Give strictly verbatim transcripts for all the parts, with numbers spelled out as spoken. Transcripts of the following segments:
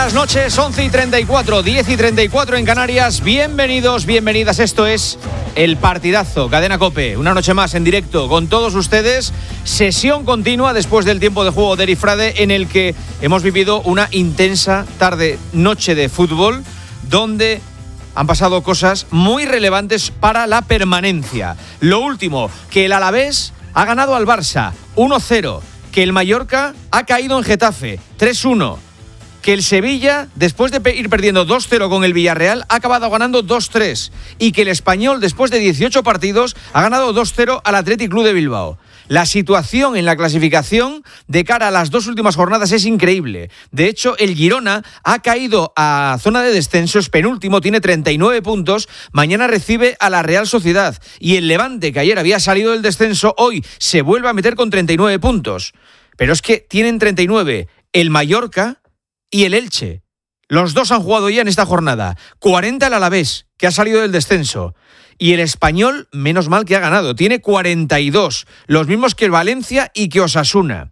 buenas noches, once y treinta y cuatro, diez y treinta y cuatro en Canarias. Bienvenidos, bienvenidas. Esto es El Partidazo, Cadena COPE. Una noche más en directo con todos ustedes. Sesión continua después del tiempo de juego de Erifrade, en el que hemos vivido una intensa tarde, noche de fútbol, donde han pasado cosas muy relevantes para la permanencia. Lo último, que el Alavés ha ganado al Barça uno cero, que el Mallorca ha caído en Getafe tres uno, que el Sevilla, después de ir perdiendo dos cero con el Villarreal, ha acabado ganando dos tres, y que el Español, después de dieciocho partidos, ha ganado dos cero al Athletic Club de Bilbao. La situación en la clasificación de cara a las dos últimas jornadas es increíble. De hecho, el Girona ha caído a zona de descenso, es penúltimo, tiene treinta y nueve puntos. Mañana recibe a la Real Sociedad. Y el Levante, que ayer había salido del descenso, hoy se vuelve a meter con treinta y nueve puntos. Pero es que tienen treinta y nueve el Mallorca y el Elche. Los dos han jugado ya en esta jornada. cuarenta el Alavés, que ha salido del descenso. Y el Español, menos mal que ha ganado, tiene cuarenta y dos, los mismos que el Valencia y que Osasuna.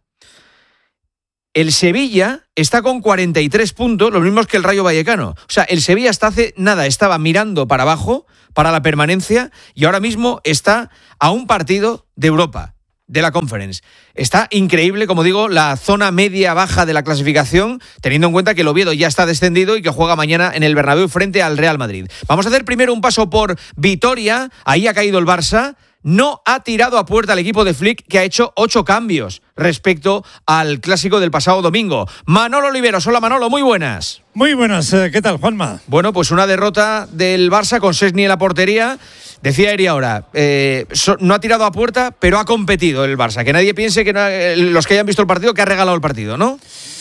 El Sevilla está con cuarenta y tres puntos, los mismos que el Rayo Vallecano. O sea, el Sevilla hasta hace nada estaba mirando para abajo, para la permanencia, y ahora mismo está a un partido de Europa, de la Conference. Está increíble, como digo, la zona media-baja de la clasificación, teniendo en cuenta que el Oviedo ya está descendido y que juega mañana en el Bernabéu frente al Real Madrid. Vamos a hacer primero un paso por Vitoria. Ahí ha caído el Barça. No ha tirado a puerta el equipo de Flick, que ha hecho ocho cambios respecto al clásico del pasado domingo. Manolo Oliveros. Hola, Manolo, muy buenas. Muy buenas, ¿qué tal, Juanma? Bueno, pues una derrota del Barça con Szczęsny en la portería. Decía Eri ahora, eh, so, no ha tirado a puerta, pero ha competido el Barça. Que nadie piense que no, eh, los que hayan visto el partido, que ha regalado el partido, ¿no?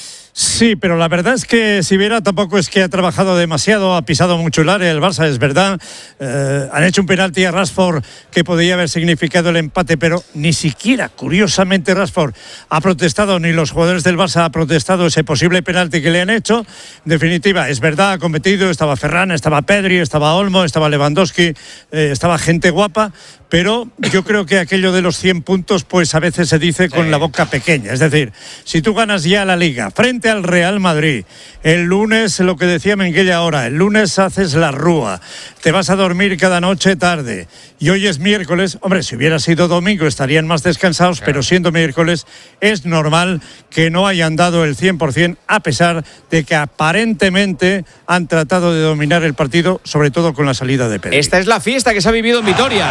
Sí, pero la verdad es que Sivera tampoco es que ha trabajado demasiado, ha pisado mucho el área el Barça, es verdad. Eh, han hecho un penalti a Rashford que podría haber significado el empate, pero ni siquiera, curiosamente, Rashford ha protestado, ni los jugadores del Barça han protestado ese posible penalti que le han hecho. En definitiva, es verdad, ha competido, estaba Ferran, estaba Pedri, estaba Olmo, estaba Lewandowski, eh, estaba gente guapa, pero yo creo que aquello de los cien puntos, pues a veces se dice con sí. la boca pequeña. Es decir, si tú ganas ya la Liga frente al Real Madrid, el lunes, lo que decía Menguella ahora, el lunes haces la rúa, te vas a dormir cada noche tarde, y hoy es miércoles. Hombre, si hubiera sido domingo estarían más descansados, claro. Pero siendo miércoles es normal que no hayan dado el cien por ciento, a pesar de que aparentemente han tratado de dominar el partido, sobre todo con la salida de Pedri. Esta es la fiesta que se ha vivido en Vitoria.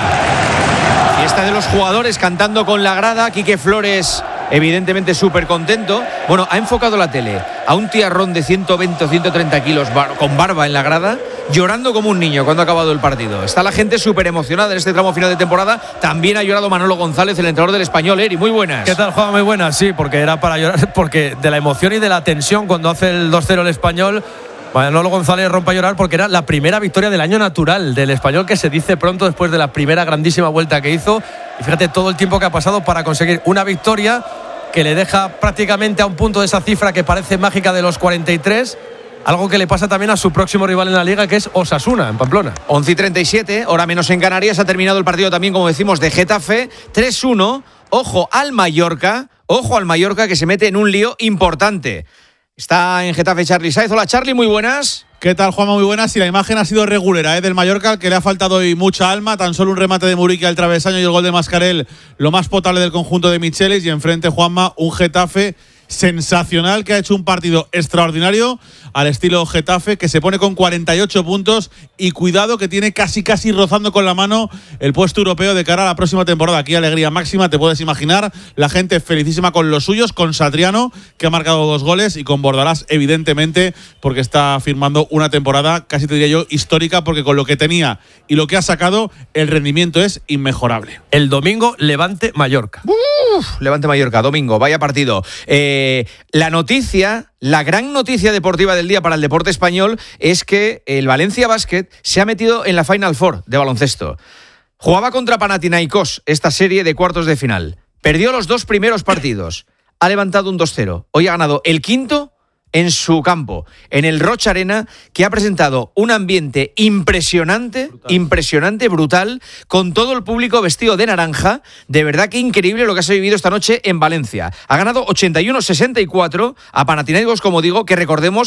Fiesta de los jugadores cantando con la grada. Quique Flores, evidentemente súper contento. Bueno, ha enfocado la tele a un tiarrón de ciento veinte o ciento treinta kilos bar- con barba en la grada, llorando como un niño cuando ha acabado el partido. Está la gente súper emocionada en este tramo final de temporada. También ha llorado Manolo González, el entrenador del Español. Eri, muy buenas. ¿Qué tal, Juan? Muy buenas, sí, porque era para llorar, porque de la emoción y de la tensión cuando hace el dos cero el Español, Manolo González rompe a llorar porque era la primera victoria del año natural del Español, que se dice pronto después de la primera grandísima vuelta que hizo. Y fíjate todo el tiempo que ha pasado para conseguir una victoria que le deja prácticamente a un punto de esa cifra que parece mágica de los cuarenta y tres. Algo que le pasa también a su próximo rival en la Liga, que es Osasuna, en Pamplona. once y treinta y siete, hora menos en Canarias. Ha terminado el partido también, como decimos, de Getafe. tres uno. Ojo al Mallorca. Ojo al Mallorca, que se mete en un lío importante. Está en Getafe Charly Sáez. Hola, Charly, muy buenas. ¿Qué tal, Juanma? Muy buenas. Y la imagen ha sido regulera, ¿eh? Del Mallorca, que le ha faltado hoy mucha alma. Tan solo un remate de Muriqui al travesaño y el gol de Mascarell, lo más potable del conjunto de Michelis. Y enfrente, Juanma, un Getafe sensacional, que ha hecho un partido extraordinario al estilo Getafe, que se pone con cuarenta y ocho puntos y cuidado que tiene casi casi rozando con la mano el puesto europeo de cara a la próxima temporada. Aquí alegría máxima, te puedes imaginar, la gente felicísima con los suyos, con Satriano, que ha marcado dos goles, y con Bordalás, evidentemente, porque está firmando una temporada, casi te diría yo, histórica, porque con lo que tenía y lo que ha sacado, el rendimiento es inmejorable. El domingo, Levante Mallorca. Uf, Levante Mallorca, domingo, vaya partido. Eh, la noticia, la gran noticia deportiva del día para el deporte español es que el Valencia Basket se ha metido en la Final Four de baloncesto. Jugaba contra Panathinaikos esta serie de cuartos de final. Perdió los dos primeros partidos. Ha levantado un dos cero. Hoy ha ganado el quinto en su campo, en el Roch Arena, que ha presentado un ambiente impresionante, brutal. impresionante, brutal, con todo el público vestido de naranja. De verdad que increíble lo que se ha vivido esta noche en Valencia. Ha ganado ochenta y uno a sesenta y cuatro a Panathinaikos, como digo, que recordemos,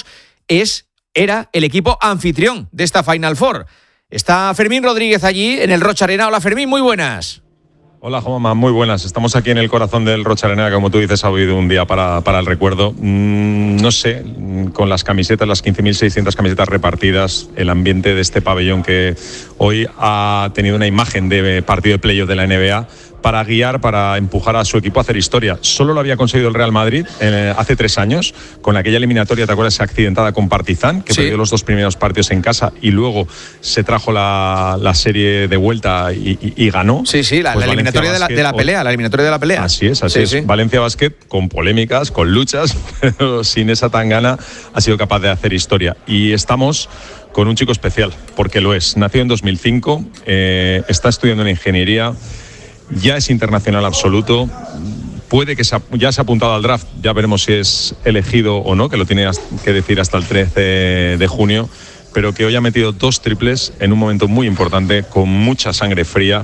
es, era el equipo anfitrión de esta Final Four. Está Fermín Rodríguez allí en el Rocha Arena. Hola Fermín, muy buenas. Hola Juanma, muy buenas. Estamos aquí en el corazón del Rocha Arena, como tú dices, ha habido un día para, para el recuerdo. Mm, no sé, con las camisetas, las quince mil seiscientas camisetas repartidas, el ambiente de este pabellón que hoy ha tenido una imagen de partido de playoff de la N B A para guiar, para empujar a su equipo a hacer historia. Solo lo había conseguido el Real Madrid eh, hace tres años, con aquella eliminatoria, ¿te acuerdas? Accidentada con Partizan, que sí. perdió los dos primeros partidos en casa y luego se trajo la, la serie de vuelta y, y, y ganó. Sí, sí, la, pues la eliminatoria de la, de la pelea, la eliminatoria de la pelea. Así es, así sí, es. Sí. Valencia Basket, con polémicas, con luchas, pero sin esa tangana ha sido capaz de hacer historia. Y estamos con un chico especial, porque lo es. Nació en dos mil cinco, eh, está estudiando en ingeniería, ya es internacional absoluto, puede que se, ya se ha apuntado al draft, ya veremos si es elegido o no, que lo tiene que decir hasta el trece de junio, pero que hoy ha metido dos triples en un momento muy importante, con mucha sangre fría,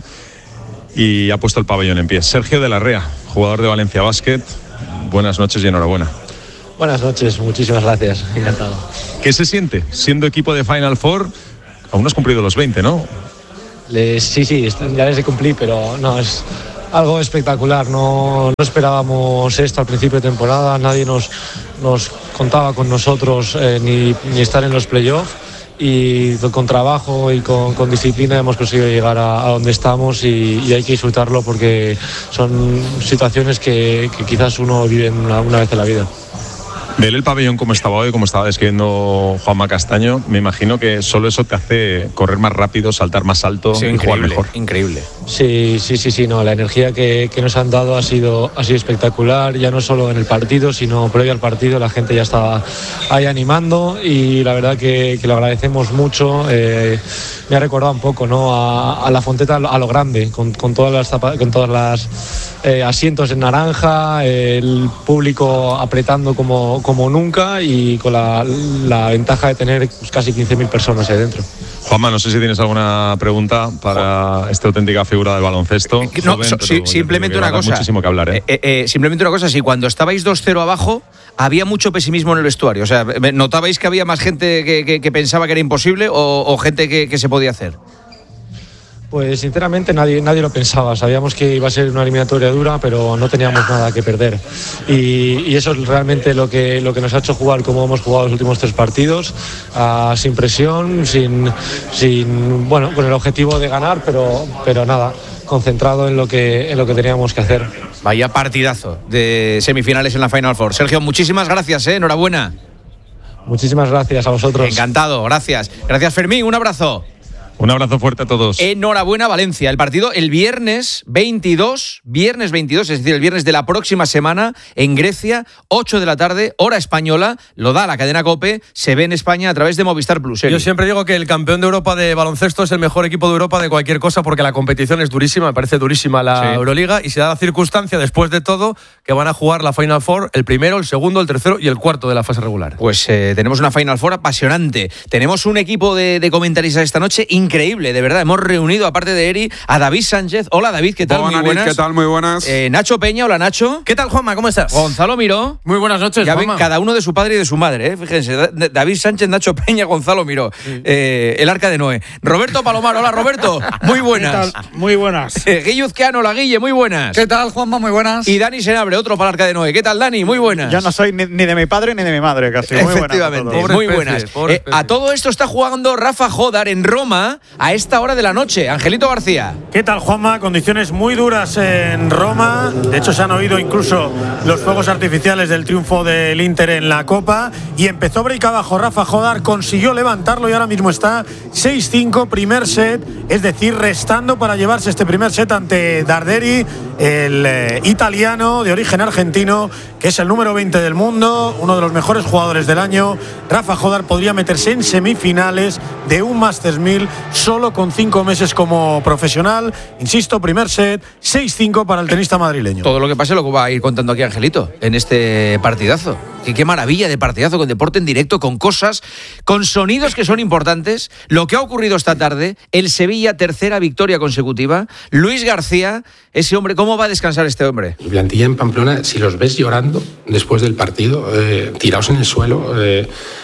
y ha puesto el pabellón en pie. Sergio de la Rea, jugador de Valencia Basket, buenas noches y enhorabuena. Buenas noches, muchísimas gracias, encantado. ¿Qué se siente siendo equipo de Final Four? Aún no has cumplido los veinte, ¿no? Les, sí, sí, ya les cumplí, pero no, es algo espectacular. No, no esperábamos esto al principio de temporada, nadie nos, nos contaba con nosotros eh, ni, ni estar en los playoffs. Y con trabajo y con, con disciplina hemos conseguido llegar a, a donde estamos y, y hay que disfrutarlo porque son situaciones que, que quizás uno vive una, una vez en la vida. Ver el pabellón como estaba hoy, como estaba describiendo Juanma Castaño, me imagino que solo eso te hace correr más rápido, saltar más alto sí, y jugar mejor. Increíble. Sí, sí, sí, sí, no, la energía que, que nos han dado ha sido, ha sido espectacular, ya no solo en el partido, sino previo al partido, la gente ya estaba ahí animando y la verdad que, que lo agradecemos mucho. Eh, me ha recordado un poco, ¿no? a, a la Fonteta a lo grande, con, con todas las, con todas las eh, asientos en naranja, el público apretando como, como nunca y con la, la ventaja de tener pues, casi quince mil personas ahí dentro. Juanma, no sé si tienes alguna pregunta para esta auténtica figura del baloncesto. No, Joven, so, sí, simplemente una cosa. Muchísimo que hablar, ¿eh? Eh, eh, simplemente una cosa, si cuando estabais dos cero abajo había mucho pesimismo en el vestuario, o sea, ¿notabais que había más gente que, que, que pensaba que era imposible o, o gente que, que se podía hacer? Pues sinceramente nadie, nadie lo pensaba, sabíamos que iba a ser una eliminatoria dura, pero no teníamos nada que perder. Y, y eso es realmente lo que, lo que nos ha hecho jugar como hemos jugado los últimos tres partidos, uh, sin presión, sin, sin, bueno, con el objetivo de ganar, pero, pero nada, concentrado en lo que, en lo que teníamos que hacer. Vaya partidazo de semifinales en la Final Four. Sergio, muchísimas gracias, ¿eh? Enhorabuena. Muchísimas gracias a vosotros. Encantado, gracias. Gracias, Fermín, un abrazo. Un abrazo fuerte a todos. Enhorabuena, Valencia. El partido el viernes veintidós, viernes veintidós, es decir, el viernes de la próxima semana en Grecia, ocho de la tarde, hora española, lo da la cadena COPE, se ve en España a través de Movistar Plus. Yo siempre digo que el campeón de Europa de baloncesto es el mejor equipo de Europa de cualquier cosa porque la competición es durísima, me parece durísima la sí. Euroliga y se da la circunstancia, después de todo, que van a jugar la Final Four, el primero, el segundo, el tercero y el cuarto de la fase regular. Pues eh, tenemos una Final Four apasionante. Tenemos un equipo de, de comentaristas esta noche increíble, de verdad. Hemos reunido, aparte de Eri, a David Sánchez. Hola, David, ¿qué tal? Hola, muy buenas. ¿Qué tal? Muy buenas. Eh, Nacho Peña, hola, Nacho. ¿Qué tal, Juanma? ¿Cómo estás? Gonzalo Miró. Muy buenas noches, ya Juanma. Ven, cada uno de su padre y de su madre, ¿eh? Fíjense, David Sánchez, Nacho Peña, Gonzalo Miró. Sí. Eh, el Arca de Noé. Roberto Palomar, hola, Roberto. Muy buenas. ¿Qué tal? Muy buenas. Eh, Guille Uzquiano, la Guille, muy buenas. ¿Qué tal, Juanma? Muy buenas. Y Dani Senabre, otro para el Arca de Noé. ¿Qué tal, Dani? Muy buenas. Yo no soy ni, ni de mi padre ni de mi madre, casi. Muy Efectivamente, buenas. Muy buenas. Eh, a todo esto está jugando Rafa Jodar en Roma a esta hora de la noche. Angelito García. ¿Qué tal, Juanma? Condiciones muy duras en Roma. De hecho, se han oído incluso los fuegos artificiales del triunfo del Inter en la Copa. Y empezó break abajo Rafa Jodar, consiguió levantarlo y ahora mismo está seis cinco, primer set. Es decir, restando para llevarse este primer set ante Darderi, el eh, italiano de origen argentino, que es el número veinte del mundo, uno de los mejores jugadores del año. Rafa Jodar podría meterse en semifinales de un Masters mil solo con cinco meses como profesional. Insisto, primer set, seis cinco para el tenista madrileño. Todo lo que pase lo que va a ir contando aquí Angelito en este partidazo. Que qué maravilla de partidazo, con deporte en directo, con cosas, con sonidos que son importantes. Lo que ha ocurrido esta tarde, el Sevilla, tercera victoria consecutiva. Luis García, ese hombre, ¿cómo va a descansar este hombre? Mi plantilla en Pamplona, si los ves llorando después del partido, eh, tirados en el suelo, eh,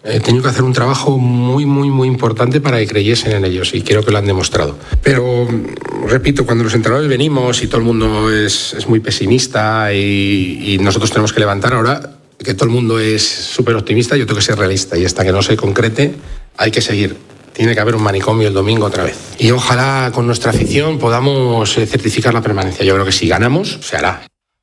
He tenido que hacer un trabajo muy, muy, muy importante para que creyesen en ellos y creo que lo han demostrado. Pero, repito, cuando los entrenadores venimos y todo el mundo es, es muy pesimista y, y nosotros tenemos que levantar ahora, que todo el mundo es súper optimista, yo tengo que ser realista y hasta que no se concrete hay que seguir. Tiene que haber un manicomio el domingo otra vez. Y ojalá con nuestra afición podamos certificar la permanencia. Yo creo que si ganamos, se hará.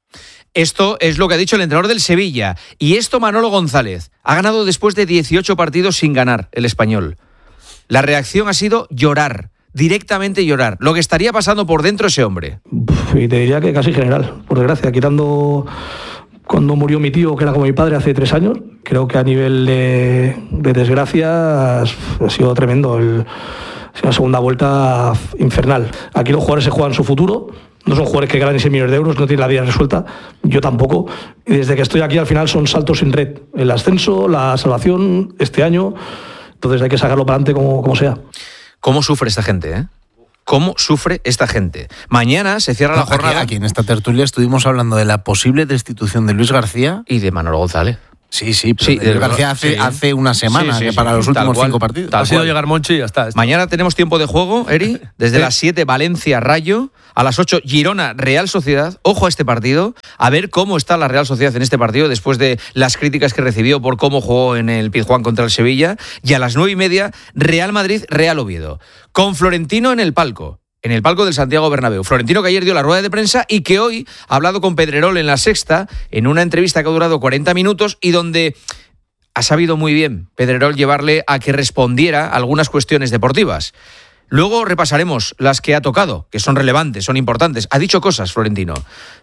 Esto es lo que ha dicho el entrenador del Sevilla. Y esto Manolo González. Ha ganado después de dieciocho partidos sin ganar el Español. La reacción ha sido llorar. Directamente llorar. Lo que estaría pasando por dentro ese hombre. Y te diría que casi general. Por desgracia, quitando cuando murió mi tío, que era como mi padre hace tres años. Creo que a nivel de, de desgracia ha sido tremendo. El, la segunda vuelta infernal. Aquí los jugadores se juegan su futuro. No son jugadores que ganan seis millones de euros, no tienen la vida resuelta. Yo tampoco. Y desde que estoy aquí al final son saltos sin red. El ascenso, la salvación este año. Entonces hay que sacarlo para adelante como, como sea. ¿Cómo sufre esta gente, eh? ¿Cómo sufre esta gente? Mañana se cierra no, la jornada. Aquí, aquí en esta tertulia estuvimos hablando de la posible destitución de Luis García. Y de Manolo González. Sí, sí, pero sí, de Luis García hace, sí. hace una semana, sí, sí, que para sí, los últimos cual, cinco partidos. Ha sido llegar Monchi y ya está, está. Mañana tenemos tiempo de juego, Eri. Desde sí. las siete, Valencia, Rayo. A las ocho, Girona, Real Sociedad. Ojo a este partido. A ver cómo está la Real Sociedad en este partido después de las críticas que recibió por cómo jugó en el Pizjuán contra el Sevilla. Y a las nueve y media, Real Madrid, Real Oviedo. Con Florentino en el palco. En el palco del Santiago Bernabéu. Florentino, que ayer dio la rueda de prensa y que hoy ha hablado con Pedrerol en La Sexta, en una entrevista que ha durado cuarenta minutos y donde ha sabido muy bien Pedrerol llevarle a que respondiera a algunas cuestiones deportivas. Luego repasaremos las que ha tocado, que son relevantes, son importantes. Ha dicho cosas, Florentino.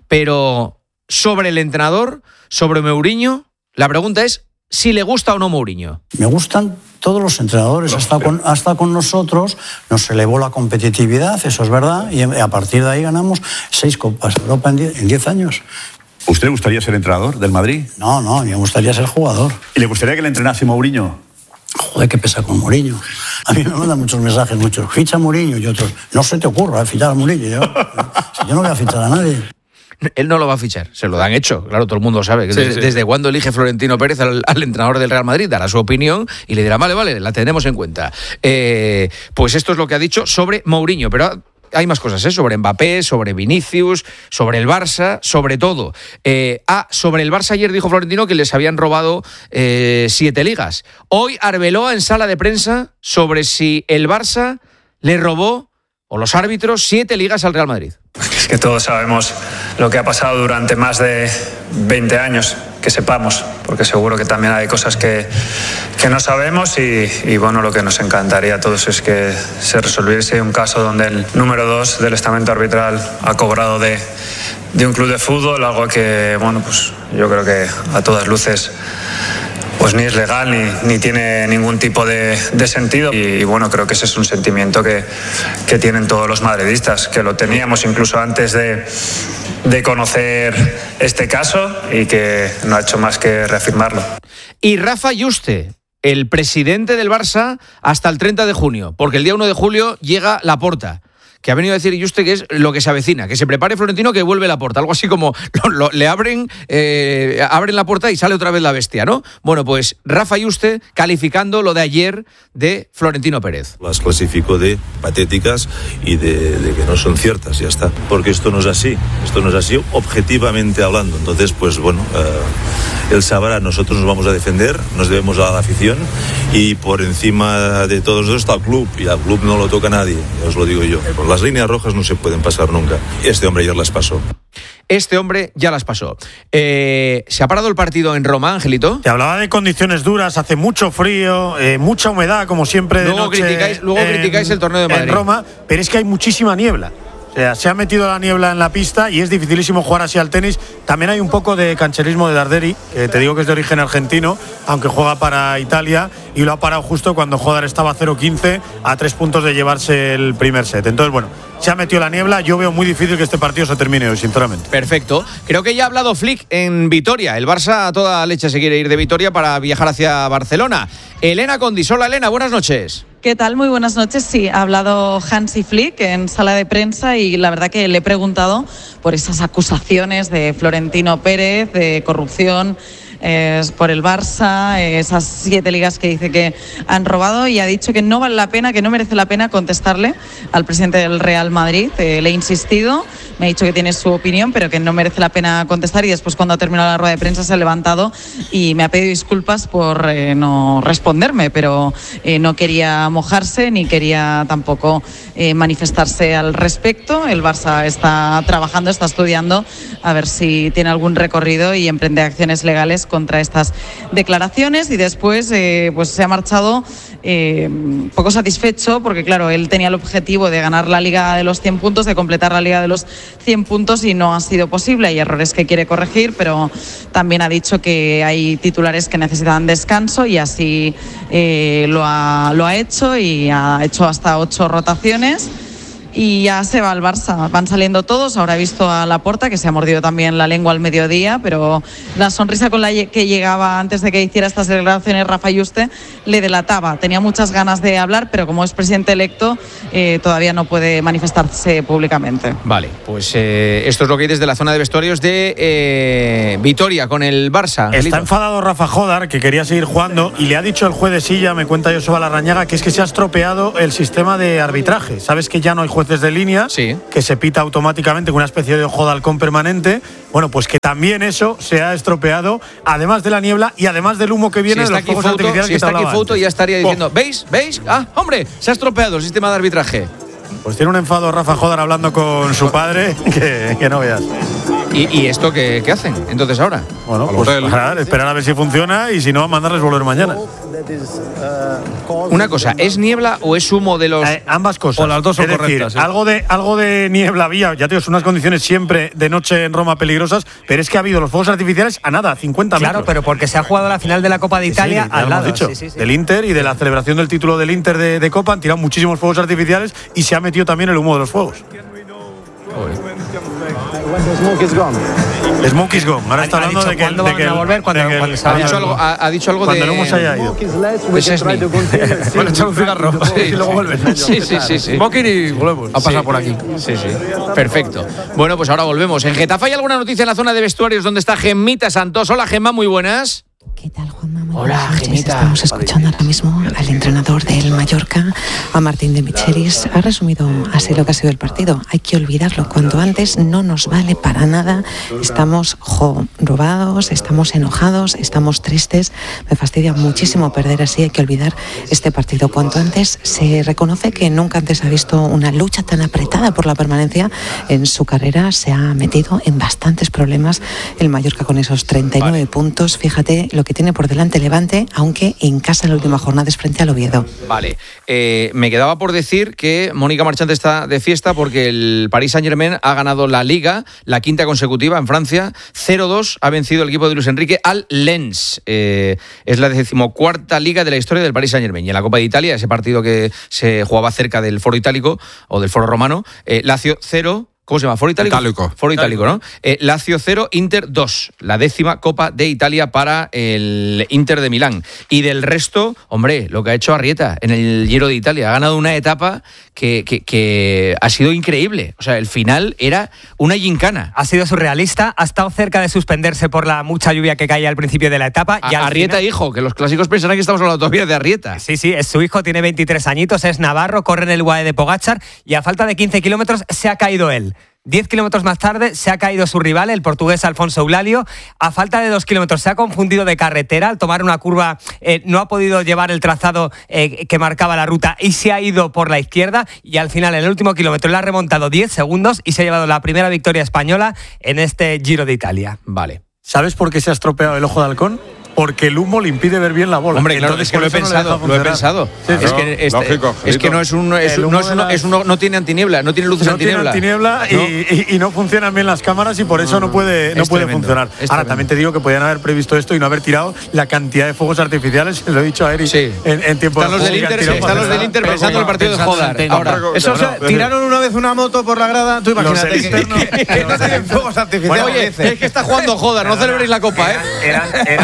Pero sobre el entrenador, sobre Mourinho, la pregunta es si le gusta o no Mourinho. Me gustan todos los entrenadores, hasta con, hasta con nosotros nos elevó la competitividad, eso es verdad, y a partir de ahí ganamos seis Copas de Europa en diez años. ¿Usted le gustaría ser entrenador del Madrid? No, no, me gustaría ser jugador. ¿Y le gustaría que le entrenase Mourinho? Joder, qué pesa con Mourinho. A mí me mandan muchos mensajes, muchos. Ficha a Mourinho y otros. No se te ocurra fichar a Mourinho. Yo, si yo no voy a fichar a nadie. Él no lo va a fichar, se lo han hecho, claro, todo el mundo sabe. Sí, desde, sí. desde cuándo elige Florentino Pérez al, al entrenador del Real Madrid, dará su opinión y le dirá, vale, vale, la tenemos en cuenta. Eh, pues esto es lo que ha dicho sobre Mourinho, pero hay más cosas, ¿eh? Sobre Mbappé, sobre Vinicius, sobre el Barça, sobre todo. Eh, ah, sobre el Barça ayer dijo Florentino que les habían robado eh, siete ligas. Hoy Arbeloa en sala de prensa sobre si el Barça le robó, o los árbitros, siete ligas al Real Madrid. Es que todos sabemos lo que ha pasado durante más de veinte años, que sepamos, porque seguro que también hay cosas que, que no sabemos y, y bueno, lo que nos encantaría a todos es que se resolviese un caso donde el número dos del estamento arbitral ha cobrado de, de un club de fútbol, algo que, bueno, pues yo creo que a todas luces pues ni es legal ni, ni tiene ningún tipo de, de sentido y, y bueno, creo que ese es un sentimiento que, que tienen todos los madridistas, que lo teníamos incluso antes de, de conocer este caso y que no ha hecho más que reafirmarlo. Y Rafa Yuste, el presidente del Barça hasta el treinta de junio, porque el día uno de julio llega Laporta, que ha venido a decir Yuste que es lo que se avecina, que se prepare Florentino que vuelve Laporta, algo así como lo, lo, le abren eh, abren la puerta y sale otra vez la bestia, ¿no? Bueno, pues Rafa Yuste calificando lo de ayer de Florentino Pérez. Las clasifico de patéticas y de, de que no son ciertas, ya está, porque esto no es así, esto no es así objetivamente hablando, entonces pues bueno, eh, él sabrá, nosotros nos vamos a defender, nos debemos a la afición y por encima de todo eso está el club y al club no lo toca nadie, os lo digo yo. Las líneas rojas no se pueden pasar nunca. Este hombre ya las pasó. Este hombre ya las pasó. Eh, ¿Se ha parado el partido en Roma, Angelito? Te hablaba de condiciones duras, hace mucho frío, eh, mucha humedad, como siempre de luego noche. Criticáis, luego en, criticáis el torneo de Madrid. En Roma, pero es que hay muchísima niebla. O sea, se ha metido la niebla en la pista y es dificilísimo jugar así al tenis. También hay un poco de cancherismo de Darderi, que te digo que es de origen argentino, aunque juega para Italia, y lo ha parado justo cuando Joder estaba cero quince a tres puntos de llevarse el primer set. Entonces, bueno, se ha metido la niebla. Yo veo muy difícil que este partido se termine hoy, sinceramente. Perfecto. Creo que ya ha hablado Flick en Vitoria. El Barça a toda leche se quiere ir de Vitoria para viajar hacia Barcelona. Elena Condisola. Elena, buenas noches. ¿Qué tal? Muy buenas noches. Sí, ha hablado Hansi Flick en sala de prensa y la verdad que le he preguntado por esas acusaciones de Florentino Pérez, de corrupción eh, por el Barça, eh, esas siete ligas que dice que han robado, y ha dicho que no vale la pena, que no merece la pena contestarle al presidente del Real Madrid. Eh, le he insistido, me ha dicho que tiene su opinión, pero que no merece la pena contestar, y después, cuando ha terminado la rueda de prensa, se ha levantado y me ha pedido disculpas por eh, no responderme, pero eh, no quería mojarse ni quería tampoco eh, manifestarse al respecto. El Barça está trabajando, está estudiando a ver si tiene algún recorrido y emprende acciones legales contra estas declaraciones, y después eh, pues se ha marchado eh, poco satisfecho, porque claro, él tenía el objetivo de ganar la Liga de los cien puntos, de completar la Liga de los cien puntos, y no ha sido posible. Hay errores que quiere corregir, pero también ha dicho que hay titulares que necesitan descanso, y así eh, lo ha, lo ha hecho, y ha hecho hasta ocho rotaciones. Y ya se va al Barça, van saliendo todos. Ahora he visto a Laporta, que se ha mordido también la lengua al mediodía, pero la sonrisa con la que llegaba antes de que hiciera estas declaraciones Rafa Yuste le delataba. Tenía muchas ganas de hablar, pero como es presidente electo, eh, todavía no puede manifestarse públicamente. Vale, pues eh, esto es lo que hay desde la zona de vestuarios de eh, Vitoria con el Barça. Está enfadado Rafa Jodar, que quería seguir jugando, y le ha dicho el juez de Silla, me cuenta Joseba Larrañaga, que es que se ha estropeado el sistema de arbitraje. Sabes que ya no hay jueces de línea, sí, que se pita automáticamente con una especie de ojo de halcón permanente. Bueno, pues que también eso se ha estropeado, además de la niebla y además del humo que viene si de los fuegos artificiales. Si que está aquí foto, ya estaría diciendo, oh. ¿veis? ¿Veis? Ah, hombre, se ha estropeado el sistema de arbitraje. Pues tiene un enfado Rafa Jodar hablando con su padre que, que no veas. ¿Y, y esto qué, qué hacen entonces ahora? Bueno, pues parar, esperar a ver si funciona, y si no, mandarles volver mañana. Una cosa, ¿es niebla o es humo de los...? Eh, ambas cosas. O las dos son es decir, correctas. ¿sí? algo, de, algo de niebla había, ya te digo, son unas condiciones siempre de noche en Roma peligrosas, pero es que ha habido los fuegos artificiales a nada, cincuenta claro, metros. Claro, pero porque se ha jugado la final de la Copa de Italia sí, al lado. Dicho, sí, sí, sí. Del Inter y de la celebración del título del Inter de, de Copa han tirado muchísimos fuegos artificiales, y se ha metido también el humo de los fuegos. Smokey's gone. Ahora está hablando de que, ¿cuándo de van que a volver? Cuando, de que cuando el, se ha, dicho algo, ha, ha dicho algo cuando de... el humo se haya ido. De Sesmi. Bueno, echar un cigarro Sí, y luego vuelven. Sí, sí, sí, sí. Smoking y volvemos. A pasar sí, por aquí. Sí, sí. Perfecto. Bueno, pues ahora volvemos. En Getafe hay alguna noticia en la zona de vestuarios donde está Gemmita Santos. Hola, Gemma, muy buenas. ¿Qué tal, Juanma? Muy Hola, buenas noches. Gemita. Estamos escuchando ahora mismo al entrenador del Mallorca, a Martín de Michelis. Ha resumido así lo que ha sido el partido. Hay que olvidarlo cuanto antes, no nos vale para nada. Estamos jorobados, estamos enojados, estamos tristes. Me fastidia muchísimo perder así. Hay que olvidar este partido cuanto antes. Se reconoce que nunca antes ha visto una lucha tan apretada por la permanencia en su carrera. Se ha metido en bastantes problemas el Mallorca con esos treinta y nueve vale. puntos. Fíjate lo que tiene por delante Levante, aunque en casa en la última jornada es frente al Oviedo. Vale, eh, me quedaba por decir que Mónica Marchante está de fiesta porque el Paris Saint-Germain ha ganado la Liga, la quinta consecutiva en Francia. cero dos ha vencido el equipo de Luis Enrique al Lens. Eh, es la decimocuarta Liga de la historia del Paris Saint-Germain. Y en la Copa de Italia, ese partido que se jugaba cerca del Foro Itálico o del Foro Romano, eh, Lazio cero. ¿Cómo se llama? ¿Foro Itálico? Itálico. Foro Itálico, ¿no? Eh, Lazio cero, Inter dos. La décima Copa de Italia para el Inter de Milán. Y del resto, hombre, lo que ha hecho Arrieta en el Giro de Italia. Ha ganado una etapa que, que, que ha sido increíble. O sea, el final era una gincana. Ha sido surrealista. Ha estado cerca de suspenderse por la mucha lluvia que caía al principio de la etapa. A, y al Arrieta final... hijo, que los clásicos pensarán que estamos hablando todavía de Arrieta. Sí, sí, es su hijo, tiene veintitrés añitos, es navarro, corre en el U A E de Pogačar y a falta de quince kilómetros se ha caído él. Diez kilómetros más tarde se ha caído su rival, el portugués Alfonso Eulalio. A falta de dos kilómetros se ha confundido de carretera. Al tomar una curva eh, no ha podido llevar el trazado eh, que marcaba la ruta y se ha ido por la izquierda. Y al final, en el último kilómetro, le ha remontado diez segundos y se ha llevado la primera victoria española en este Giro de Italia. Vale. ¿Sabes por qué se ha estropeado el ojo de halcón? Porque el humo le impide ver bien la bola. Hombre, claro, entonces, es que lo he pensado, no lo he pensado. Sí, es, que este, lógico, es que no es un, es, no, es uno, es uno, no tiene antiniebla, no tiene luces no antiniebla. Tiene antiniebla ¿no? Y, y, y no funcionan bien las cámaras y por eso no puede, no puede funcionar. Ahora tremendo. También te digo que podían haber previsto esto y no haber tirado la cantidad de fuegos artificiales. Lo he dicho a Eric sí. en, en tiempo están de los del Inter, sí, están los del Inter pensando el partido de Jodar. Ahora, eso tiraron una vez una moto por la grada. Tú imagínate que no tienen fuegos artificiales. Oye, es que está jugando Jodar, no celebréis la copa, ¿eh? Eran de la organización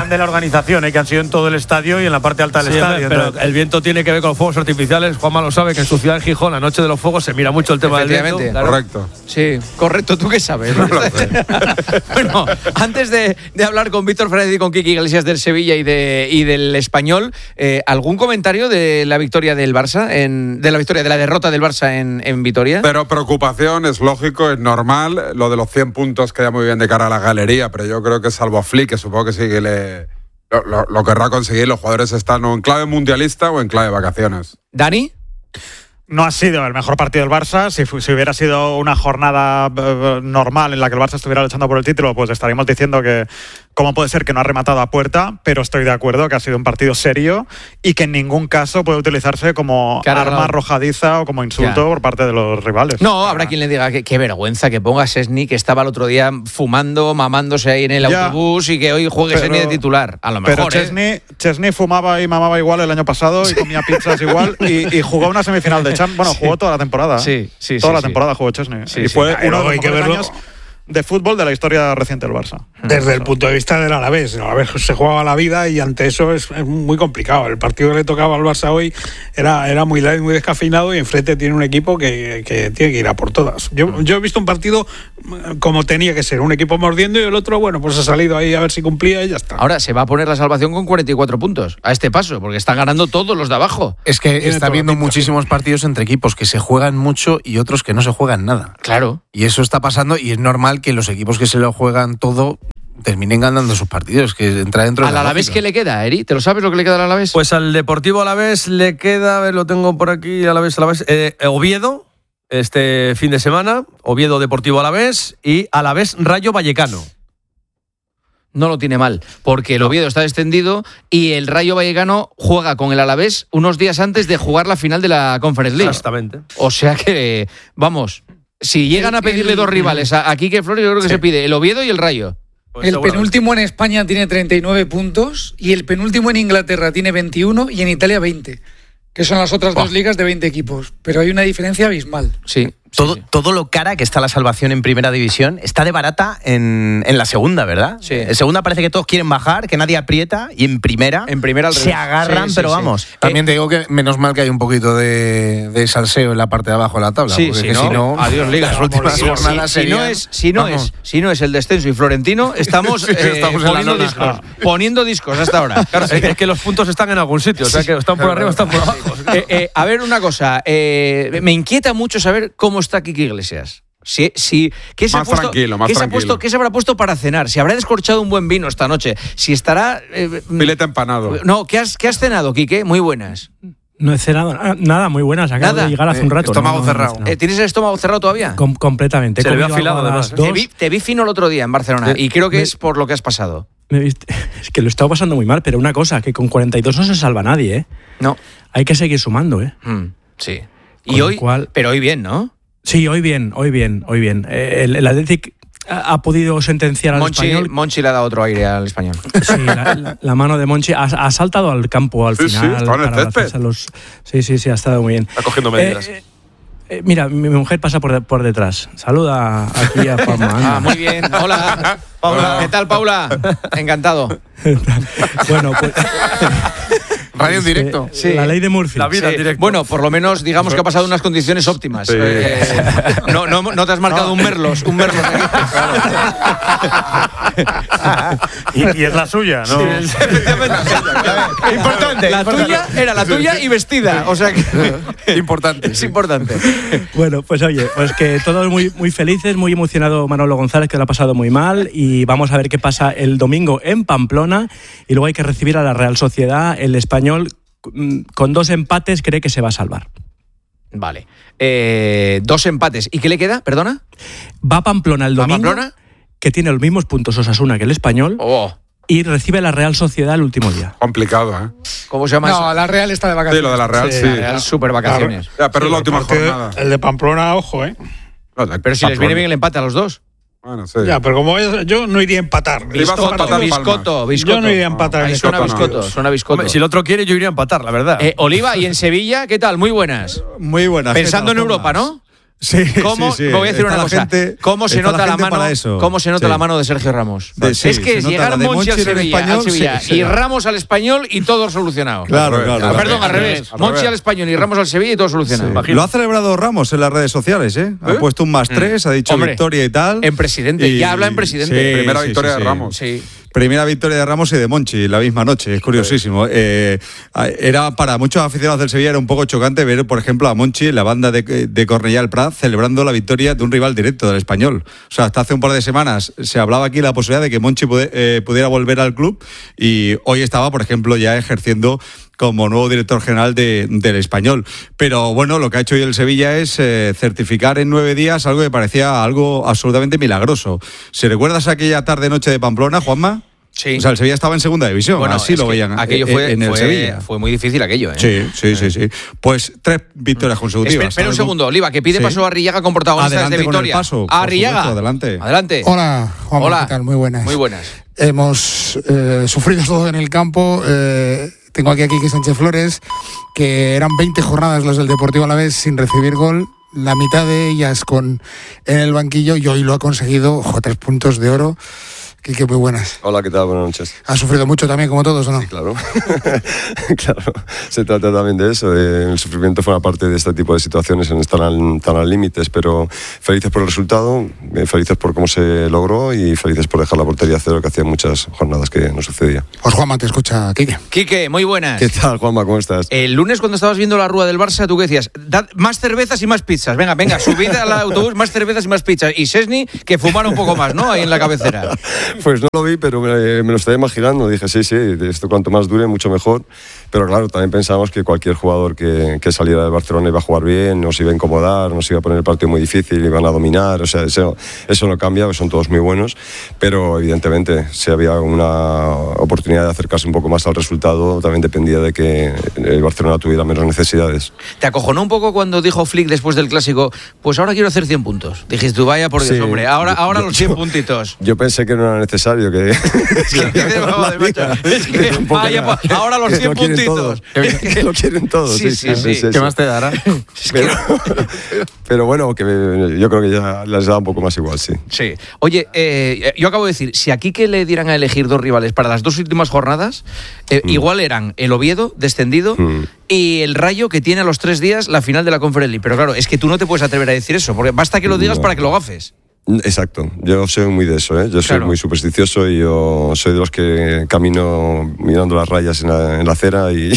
organización, ¿eh? Que han sido en todo el estadio y en la parte alta del Sí, estadio. pero Entonces, el viento tiene que ver con los fuegos artificiales. Juanma lo sabe, que en su ciudad, en Gijón, la noche de los fuegos se mira mucho el tema del viento. Claro. Correcto. Sí, correcto. ¿Tú qué sabes? Bueno, antes de, de hablar con Víctor Fernández y con Quique Iglesias del Sevilla y, de, y del Español, eh, ¿algún comentario de la victoria del Barça, en, de la victoria, de la derrota del Barça en, en Vitoria? Pero preocupación, es lógico, es normal. Lo de los cien puntos queda muy bien de cara a la galería, pero yo creo que salvo a Flick, que supongo que sí que le, lo, lo, lo querrá conseguir, los jugadores están o en clave mundialista o en clave vacaciones. ¿Dani? No ha sido el mejor partido del Barça. Si, si hubiera sido una jornada uh, normal en la que el Barça estuviera luchando por el título, pues estaríamos diciendo que cómo puede ser que no ha rematado a puerta, pero estoy de acuerdo que ha sido un partido serio y que en ningún caso puede utilizarse como arma arrojadiza o como insulto ya. por parte de los rivales. No, habrá quien le diga que qué vergüenza que ponga a Szczęsny, que estaba el otro día fumando, mamándose ahí en el ya. autobús y que hoy juegue Szczęsny de titular. A lo mejor, pero Szczęsny, ¿eh? Szczęsny fumaba y mamaba igual el año pasado y comía pizzas igual y, y jugó una semifinal de Champions. Bueno, sí. jugó toda la temporada. Sí, sí, Toda sí, la sí. temporada jugó Szczęsny. Sí, y sí. fue Claro, uno de los hay que mejores verlo años de fútbol de la historia reciente del Barça. Desde el punto de vista del Alavés. El Alavés se jugaba la vida y ante eso es, es muy complicado. El partido que le tocaba al Barça hoy era, era muy light, muy descafeinado y enfrente tiene un equipo que, que tiene que ir a por todas. Yo, yo he visto un partido como tenía que ser, un equipo mordiendo y el otro, bueno, pues ha salido ahí a ver si cumplía y ya está. Ahora se va a poner la salvación con cuarenta y cuatro puntos a este paso, porque están ganando todos los de abajo. Es que está habiendo muchísimos partidos entre equipos que se juegan mucho y otros que no se juegan nada. Claro. Y eso está pasando y es normal que los equipos que se lo juegan todo terminen ganando sus partidos, que entra dentro de ¿Al Alavés qué le queda, Eri? ¿Te lo sabes lo que le queda al Alavés? Pues al Deportivo Alavés le queda, a ver, lo tengo por aquí, Alavés, Alavés, eh, Oviedo, este fin de semana, Oviedo Deportivo Alavés y Alavés Rayo Vallecano. No lo tiene mal, porque el Oviedo está descendido y el Rayo Vallecano juega con el Alavés unos días antes de jugar la final de la Conference League. Exactamente. O sea que, vamos, si llegan a pedirle el, dos rivales a, a Quique Flores, yo creo que sí. se pide el Oviedo y el Rayo. Pues el penúltimo en España tiene treinta y nueve puntos y el penúltimo en Inglaterra tiene veintiuno y en Italia veinte, que son las otras oh. dos ligas de veinte equipos. Pero hay una diferencia abismal. Sí. Todo, todo lo cara que está la salvación en primera división está de barata en, en la segunda, ¿verdad? Sí. En segunda parece que todos quieren bajar, que nadie aprieta, y en primera, en primera se agarran, sí, pero sí, vamos. Sí. También te digo que menos mal que hay un poquito de, de salseo en la parte de abajo de la tabla. Sí, porque sí, que no, si no, adiós liga. Las últimas sí, jornadas sí, serían, si no es, si no vamos. es, si no es el descenso y Florentino, estamos, sí, eh, estamos poniendo discos, poniendo discos hasta ahora. Claro, es, es que los puntos están en algún sitio, o sea que están por arriba, están por abajo. Eh, eh, a ver una cosa, eh, me inquieta mucho saber cómo está Quique Iglesias. Sí, sí. ¿Qué se más ha puesto, tranquilo, más ¿qué se tranquilo. ha puesto, ¿Qué se habrá puesto para cenar? Si habrá descorchado un buen vino esta noche. Si estará... Eh, Filete empanado. No, ¿qué has, qué has cenado, Quique? Muy buenas. No he cenado nada, muy buenas. Acabo ¿Nada? de llegar hace un rato. Eh, estómago no, no, cerrado. no, no. Eh, ¿Tienes el estómago cerrado todavía? Com- completamente. Se He le ve comido afilado, algo a las además. dos. Te vi, te vi fino el otro día en Barcelona Me- y creo que me- es por lo que has pasado. Me viste- Es que lo he estado pasando muy mal, pero una cosa, que con cuarenta y dos no se salva nadie, ¿eh? No. Hay que seguir sumando, ¿eh? Mm, sí. Con Y lo hoy, cual- pero hoy bien, ¿no? Sí, hoy bien, hoy bien, hoy bien. Eh, El, el Athletic ha, ha podido sentenciar al Monchi, español. Monchi le ha dado otro aire al español. Sí, la, la- la mano de Monchi ha, ha saltado al campo al Sí, sí, final. estaba en el para césped. lanzarse a los- Sí, sí, sí, ha estado muy bien. Está cogiendo medidas. Eh, eh, mira, mi, mi mujer pasa por, de- por detrás. Saluda aquí a Juanma. anda. Ah, muy bien. Hola, Paula. ¿Qué tal, Paula? Encantado. Bueno, pues. Radio en es que directo. Sí. La ley de Murphy. La vida Sí. en directo. Bueno, por lo menos digamos que ha pasado unas condiciones óptimas. Sí. Eh, no, no, no te has marcado un Merlos, un Merlos aquí. Y, y es la suya, ¿no? Sí, efectivamente. Importante. La tuya era la tuya y vestida. O sea que Importante. es importante. Bueno, pues oye, pues que todos muy, muy felices, muy emocionado Manolo González, que lo ha pasado muy mal, y vamos a ver qué pasa el domingo en Pamplona, y luego hay que recibir a la Real Sociedad. El Español, mm, con dos empates, cree que se va a salvar. Vale. Eh, dos empates. ¿Y qué le queda? ¿Perdona? Va a Pamplona el ¿Va a domingo, Pamplona? que tiene los mismos puntos Osasuna que el Español, Oh, y recibe a la Real Sociedad el último día. Complicado, ¿eh? ¿cómo se llama No, eso? la Real está de Sí, vacaciones. lo de la Real, sí. La Real super vacaciones. Ya, pero es la última el partido- jornada. El de Pamplona, ojo, ¿eh? No, de Pero si les viene Pamplona. bien el empate a los dos. Bueno, sí. Ya, pero como es- yo no iría a empatar. Iba a Estos Zoto, partidos- Biscotto, biscotto. Yo no iría a empatar en Ahí estos suena partidos. biscotto, suena biscotto. Hombre, si el otro quiere, yo iría a empatar, la verdad. Eh, Oliva, ¿y en Sevilla qué tal? Muy buenas. Muy buenas. Pensando en ¿qué tal, Europa, Juanma? ¿no? Sí, ¿Cómo, sí, sí. Voy a decir Está una la cosa. gente- ¿Cómo se está nota la la, gente mano? para eso. ¿Cómo se nota Sí. la mano de Sergio Ramos? De- sí, es que se es nota llegar la de Monchi al Monchi en el Sevilla, español, al Sevilla sí, sí. y Ramos al español y todo solucionado. Claro, claro. Ah, perdón, al Al revés. revés. Monchi al español y Ramos al Sevilla y todo solucionado. Lo ha celebrado Ramos en las redes sociales, ¿eh? Ha ¿Eh? puesto un más tres, ha dicho Hombre, victoria y tal. En presidente, Y- ya habla en presidente. sí, Primera sí, victoria sí, de sí. Ramos. Sí. Primera victoria de Ramos y de Monchi la misma noche, es curiosísimo. Eh, era para muchos aficionados del Sevilla era un poco chocante ver, por ejemplo, a Monchi en la banda de, de Cornellà del Prat celebrando la victoria de un rival directo del Español. O sea, hasta hace un par de semanas se hablaba aquí la posibilidad de que Monchi pude- eh, pudiera volver al club y hoy estaba, por ejemplo, ya ejerciendo como nuevo director general de, del Español. Pero bueno, lo que ha hecho hoy el Sevilla es eh, certificar en nueve días algo que parecía algo absolutamente milagroso. ¿Se recuerdas aquella tarde-noche de Pamplona, Juanma? Sí. O sea, el Sevilla estaba en segunda división, Bueno, así es lo que veían aquello eh, fue, en el fue- Sevilla. fue muy difícil aquello, ¿eh? Sí, sí, sí, sí. Pues tres victorias consecutivas. Espera, espera un Algo- segundo, Oliva, que pide Sí. paso a Arrillaga con protagonistas Adelante de con el victoria. paso, A por Arrillaga. supuesto, adelante. Adelante. Hola, Juan, Hola. ¿qué tal? Muy buenas. Muy buenas. Hemos eh, sufrido todo en el campo. eh, tengo aquí a Quique Sánchez Flores, que eran veinte jornadas las del Deportivo Alavés sin recibir gol, la mitad de ellas con en el banquillo, y hoy lo ha conseguido. Ojo, tres puntos de oro. Quique, muy buenas. Hola, ¿qué tal? Buenas noches. ¿Has sufrido mucho también, como todos, o no? Sí, claro. Claro, se trata también de eso. de- el sufrimiento forma parte de este tipo de situaciones en estar al- tan al límites, pero felices por el resultado, eh, felices por cómo se logró y felices por dejar la portería a cero, que hacía muchas jornadas que no sucedía. Pues Juanma, te escucha, Quique. Quique, muy buenas. ¿Qué tal, Juanma? ¿Cómo estás? El lunes cuando estabas viendo la rúa del Barça, tú qué decías, dad más cervezas y más pizzas. Venga, venga, subid al autobús, más cervezas y más pizzas. Y Sesni, que fumara un poco más, ¿no? Ahí en la cabecera. Pues no lo vi, pero me, me lo estaba imaginando. Dije, sí, sí, esto cuanto más dure, mucho mejor. Pero claro, también pensábamos que cualquier jugador que, que saliera del Barcelona iba a jugar bien, nos iba a incomodar, nos iba a poner el partido muy difícil, iban a dominar. O sea, eso, eso no cambia, son todos muy buenos. Pero evidentemente, si había una oportunidad de acercarse un poco más al resultado, también dependía de que el Barcelona tuviera menos necesidades. ¿Te acojonó un poco cuando dijo Flick después del clásico, pues ahora quiero hacer cien puntos? Dijiste tú, vaya por Dios, Sí, hombre, ahora, yo- ahora yo- los cien puntitos. Yo pensé que no era necesario, que... Joder, macho, es que, vaya, pa- ahora los Que cien lo quieren puntitos. todos. Que lo quieren todos. Sí, sí, sí. ¿Qué más te dará? Pero, pero bueno, que yo creo que ya les da un poco más igual, sí. Sí. Oye, eh, yo acabo de decir, si aquí que le dieran a elegir dos rivales para las dos últimas jornadas, eh, Mm. igual eran el Oviedo, descendido, y el Rayo, que tiene a los tres días la final de la Conference League. Pero claro, es que tú no te puedes atrever a decir eso, porque basta que lo digas No. para que lo gafes. Exacto, yo soy muy de eso, ¿eh? Yo soy Claro. muy supersticioso y yo soy de los que camino mirando las rayas en la, en la acera y,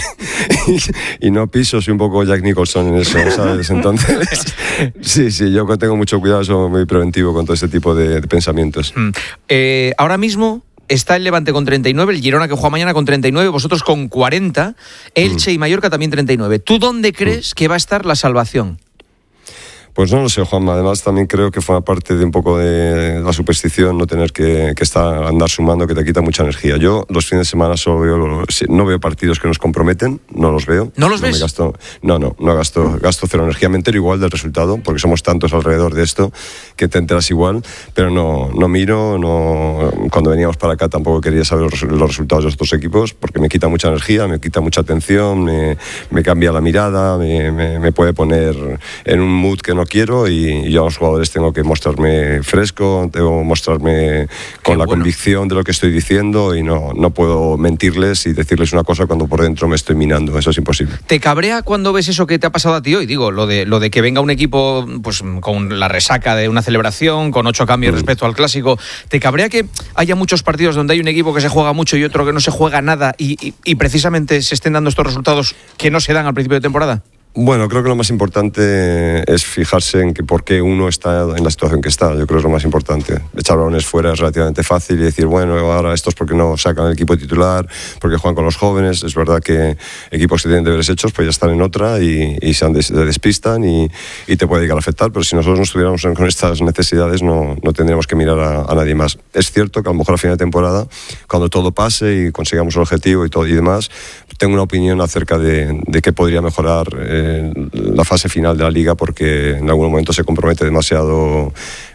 y, y no piso, soy un poco Jack Nicholson en eso, ¿sabes? Entonces, sí, sí, yo tengo mucho cuidado, soy muy preventivo con todo este tipo de, de pensamientos. Eh, ahora mismo está el Levante con treinta y nueve, el Girona que juega mañana con treinta y nueve, vosotros con cuarenta, Elche y Mallorca también treinta y nueve. ¿Tú dónde crees que va a estar la salvación? Pues no lo sé, Juanma. Además, también creo que forma parte de un poco de la superstición no tener que, que estar, andar sumando, que te quita mucha energía. Yo los fines de semana solo veo, no veo partidos que nos comprometen, no los veo. ¿No los me ves? gasto, no, no, no gasto, gasto cero energía. Me entero igual del resultado, porque somos tantos alrededor de esto que te enteras igual, pero no, no miro. No, cuando veníamos para acá tampoco quería saber los, resu- los resultados de estos equipos, porque me quita mucha energía, me quita mucha atención, me, me cambia la mirada, me, me, me puede poner en un mood que no quiero y, y yo a los jugadores tengo que mostrarme fresco, tengo que mostrarme con la convicción de lo que estoy diciendo y no, no puedo mentirles y decirles una cosa cuando por dentro me estoy minando, eso es imposible. ¿Te cabrea cuando ves eso que te ha pasado a ti hoy? Digo, lo de, lo de que venga un equipo pues con la resaca de una celebración, con ocho cambios respecto al clásico. ¿Te cabrea que haya muchos partidos donde hay un equipo que se juega mucho y otro que no se juega nada y, y, y precisamente se estén dando estos resultados que no se dan al principio de temporada? Bueno, creo que lo más importante es fijarse en que por qué uno está en la situación que está. Yo creo que es lo más importante. Echar balones fuera es relativamente fácil y decir, bueno, ahora estos porque no sacan el equipo titular, porque juegan con los jóvenes. Es verdad que equipos que tienen deberes hechos pues ya están en otra y, y se, han des, se despistan y, y te puede llegar a afectar. Pero si nosotros no estuviéramos con estas necesidades no, no tendríamos que mirar a, a nadie más. Es cierto que a lo mejor a final de temporada, cuando todo pase y consigamos el objetivo y todo y demás, tengo una opinión acerca de, de qué podría mejorar eh, la fase final de la liga, porque en algún momento se compromete demasiado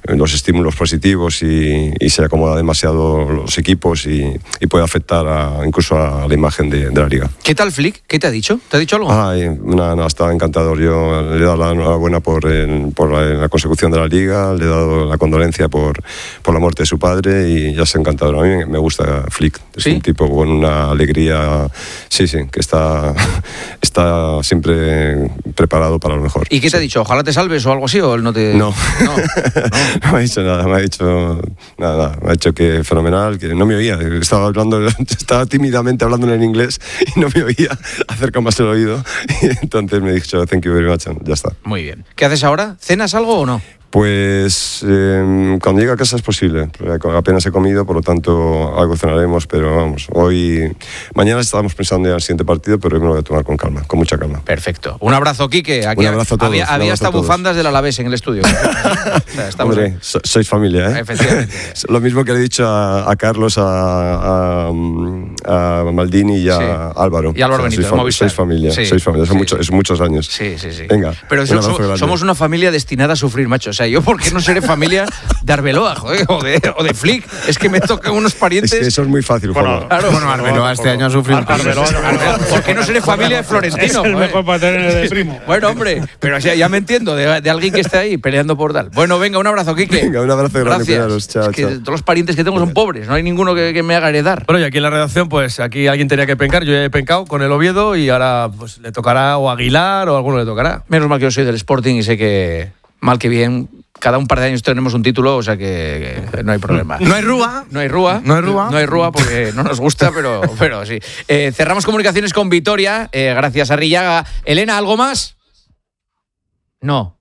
los estímulos positivos y, y se acomoda demasiado los equipos y, y puede afectar a, incluso a la imagen de, de la liga. ¿Qué tal Flick? ¿Qué te ha dicho? ¿Te ha dicho algo? Ay, nada, nada, estaba encantador. Yo le he dado la enhorabuena por, el, por la, la consecución de la liga, le he dado la condolencia por, por la muerte de su padre y ya se ha encantador. A mí me gusta Flick, es ¿Sí? un tipo con una alegría, sí, sí, que está, está siempre preparado para lo mejor. ¿Y qué te sí. ha dicho? ¿Ojalá te salves o algo así? ¿O él no te...? No, no, no. no me ha dicho nada, me ha dicho nada, nada, me ha dicho que fenomenal, que no me oía, estaba hablando, estaba tímidamente hablando en inglés y no me oía, acerca más el oído y entonces me ha dicho thank you very much and ya está. Muy bien. ¿Qué haces ahora? ¿Cenas algo o no? Pues eh, cuando llegue a casa es posible. Apenas he comido, por lo tanto algo cenaremos, pero vamos, hoy, mañana estábamos pensando en el siguiente partido, pero hoy me lo voy a tomar con calma, con mucha calma. Perfecto. Un abrazo, Quique. Aquí un abrazo a todos. Había, había hasta bufandas del Alavés en el estudio. O sea, estamos Hombre, so, sois familia, ¿eh? Efectivamente. Lo mismo que le he dicho a, a Carlos, a, a, a Maldini y a sí. Álvaro. Y Álvaro o sea, Benito, sois, sois familia, sí. sois familia, son sí, mucho, sí. es muchos años. Sí, sí, sí. Venga. Pero so, so, somos una familia destinada a sufrir, macho. O sea, yo, ¿por qué no seré familia de Arbeloa, joder, o de, o de Flick? Es que me tocan unos parientes. Es que eso es muy fácil, bueno, Juan. Claro, bueno, Arbeloa este año ha sufrido. Ar Arbeloa, ¿por qué no seré familia de Florentino? Es el mejor para tener de primo. Bueno, hombre, pero ya, ya me entiendo de, de alguien que está ahí peleando por tal. Bueno, venga, un abrazo, Quique. Venga, un abrazo grande. Gracias. Cuidaros, chao, es que chao. todos los parientes que tengo son pobres, no hay ninguno que, que me haga heredar. Bueno, y aquí en la redacción, pues aquí alguien tenía que pencar. Yo ya he pencado con el Oviedo y ahora pues le tocará o Aguilar o alguno le tocará. Menos mal que yo soy del Sporting y sé que, mal que bien, cada un par de años tenemos un título, o sea que, que no hay problema. No hay rúa. No hay rúa. No hay rúa. No hay rúa porque no nos gusta, pero, pero sí. Eh, cerramos comunicaciones con Vitoria, eh, gracias a Rillaga. Elena, ¿algo más? No.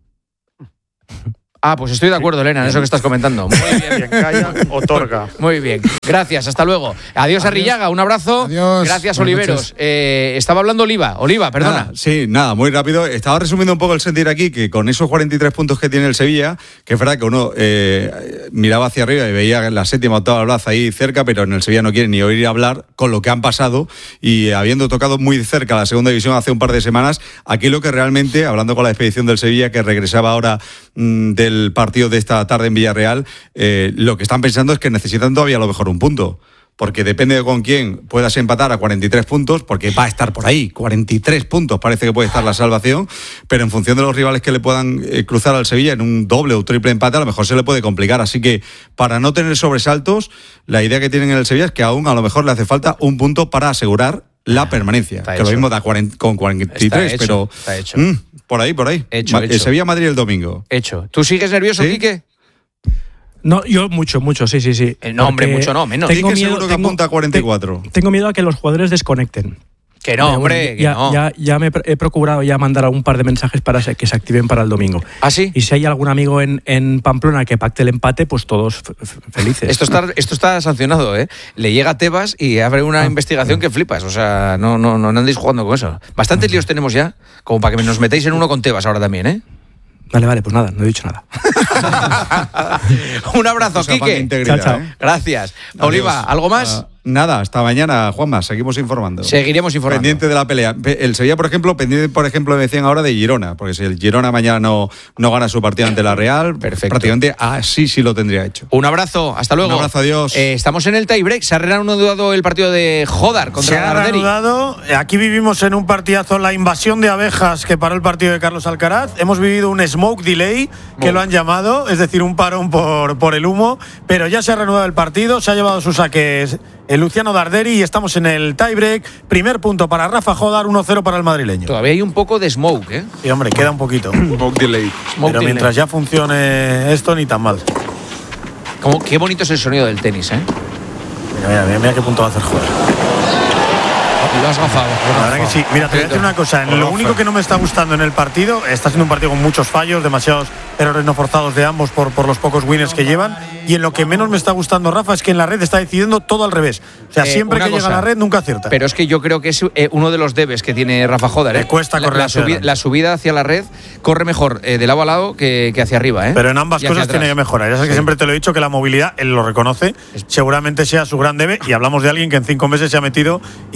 Ah, pues estoy de acuerdo, Elena, en eso que estás comentando. Muy bien. Quien calla, otorga. Muy bien. Gracias, hasta luego. Adiós, Adiós. Arrillaga, un abrazo. Adiós. Gracias, Oliveros. Eh, estaba hablando Oliva. Oliva, perdona. Nada, sí, nada, muy rápido. Estaba resumiendo un poco el sentir aquí, que con esos cuarenta y tres puntos que tiene el Sevilla, que es verdad que uno eh, miraba hacia arriba y veía la séptima octava plaza ahí cerca, pero en el Sevilla no quiere ni oír hablar con lo que han pasado y habiendo tocado muy cerca la segunda división hace un par de semanas, aquí lo que realmente, hablando con la expedición del Sevilla, que regresaba ahora mmm, del el partido de esta tarde en Villarreal, eh, lo que están pensando es que necesitan todavía a lo mejor un punto, porque depende de con quién puedas empatar a cuarenta y tres puntos, porque va a estar por ahí, cuarenta y tres puntos parece que puede estar la salvación, pero en función de los rivales que le puedan eh, cruzar al Sevilla en un doble o triple empate, a lo mejor se le puede complicar, así que para no tener sobresaltos, la idea que tienen en el Sevilla es que aún a lo mejor le hace falta un punto para asegurar la permanencia, está que hecho. Lo mismo da cuarenta, con cuarenta y tres, está hecho, pero está hecho. Mmm, por ahí, por ahí. Hecho, el hecho. Sevilla-Madrid el domingo. Hecho. ¿Tú sigues nervioso, ¿Sí? Quique? No, yo mucho, mucho, sí, sí, sí. Eh, no, hombre, Porque mucho no, menos. Tengo Quique miedo, seguro que tengo, apunta a cuarenta y cuatro. te- tengo miedo a que los jugadores desconecten. Que no, Pero hombre, bueno, que ya, no. ya, ya me he procurado ya mandar un par de mensajes para que se activen para el domingo. ¿Ah, sí? Y si hay algún amigo en, en Pamplona que pacte el empate, pues todos f- f- felices. Esto está, esto está sancionado, ¿eh? Le llega a Tebas y abre una Ah. investigación que flipas. O sea, no, no, no andéis jugando con eso. Bastantes líos tenemos ya, como para que nos metáis en uno con Tebas ahora también, ¿eh? Vale, vale, pues nada, no he dicho nada. Un abrazo, Cosa para Quique. integridad, Chao, chao. ¿eh? Gracias. Adiós. Oliva, ¿algo más? Ah, nada, hasta mañana, Juanma, seguimos informando. Seguiremos informando. Pendiente de la pelea. Pe- El Sevilla, por ejemplo, pendiente, por ejemplo, me decían ahora de Girona, porque si el Girona mañana no, no gana su partido ante la Real, Perfecto. prácticamente así sí lo tendría hecho. Un abrazo, hasta luego. Un abrazo, adiós. Eh, estamos en el tiebreak. Se ha reanudado el partido de Jodar Se contra ha Garderi. reanudado. Aquí vivimos en un partidazo la invasión de abejas que paró el partido de Carlos Alcaraz. Hemos vivido un smoke delay, que lo han llamado, es decir, un parón por, por el humo. Pero ya se ha reanudado el partido, se ha llevado sus saques el Luciano Darderi y estamos en el tiebreak. Primer punto para Rafa Jodar, uno cero para el madrileño. Todavía hay un poco de smoke, ¿eh? Sí, hombre, queda un poquito. Smoke delay. Smoke Pero delay. mientras ya funcione esto, ni tan mal. Como, qué bonito es el sonido del tenis, ¿eh? Mira, mira, mira, mira qué punto va a hacer Jodar. Lo has gafado. La verdad que sí. Mira, te voy a decir una cosa. Lo único que no me está gustando en el partido, está siendo un partido con muchos fallos, demasiados errores no forzados de ambos por, por los pocos winners que llevan. Y en lo que menos me está gustando, Rafa, es que en la red está decidiendo todo al revés. O sea, Eh, siempre una que llega cosa, a la red nunca acierta. Pero es que yo creo que es eh, uno de los debes que tiene Rafa Jodar. ¿eh? Le cuesta la, correr la, hacia subi- adelante. la subida hacia la red corre mejor eh, de lado a lado que, que hacia arriba. ¿eh? Pero en ambas Y hacia cosas tiene que atrás. mejorar. Ya sabes Sí. que siempre te lo he dicho que la movilidad, él lo reconoce, seguramente sea su gran debe. Y hablamos de alguien que en cinco meses se ha metido, insisto,